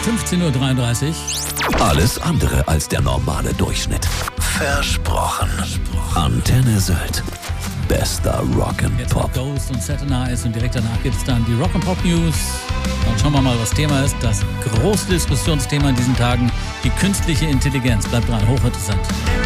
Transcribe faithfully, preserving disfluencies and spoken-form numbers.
fünfzehn Uhr dreiunddreißig. Alles andere als der normale Durchschnitt. Versprochen. Antenne Sylt. Bester Rock'n'Pop. Jetzt noch Ghost und Satanize und direkt danach gibt es dann die Rock'n'Pop News. Dann schauen wir mal, was Thema ist. Das große Diskussionsthema in diesen Tagen, die künstliche Intelligenz. Bleibt dran, hochinteressant.